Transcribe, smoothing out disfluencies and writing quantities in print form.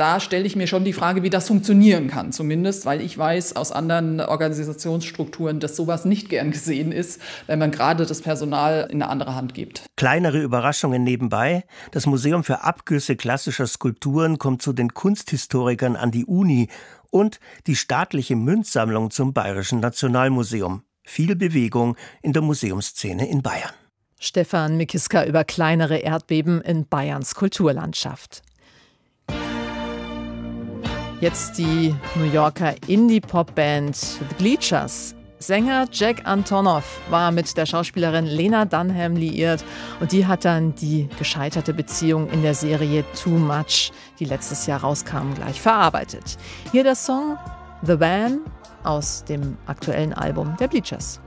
da stelle ich mir schon die Frage, wie das funktionieren kann, zumindest, weil ich weiß aus anderen Organisationsstrukturen, dass sowas nicht gern gesehen ist, wenn man gerade das Personal in eine andere Hand gibt. Kleinere Überraschungen nebenbei. Das Museum für Abgüsse klassischer Skulpturen kommt zu den Kunsthistorikern an die Uni und die staatliche Münzsammlung zum Bayerischen Nationalmuseum. Viel Bewegung in der Museumsszene in Bayern. Stefan Mickiska über kleinere Erdbeben in Bayerns Kulturlandschaft. Jetzt die New Yorker Indie-Pop-Band The Bleachers. Sänger Jack Antonoff war mit der Schauspielerin Lena Dunham liiert und die hat dann die gescheiterte Beziehung in der Serie Too Much, die letztes Jahr rauskam, gleich verarbeitet. Hier der Song The Van aus dem aktuellen Album der Bleachers.